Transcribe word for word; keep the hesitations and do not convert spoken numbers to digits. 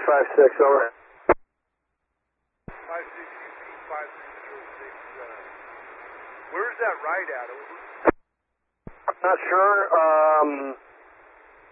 five six, over. five six five six zero six. Uh, where's that ride at? Over? I'm not sure. Um,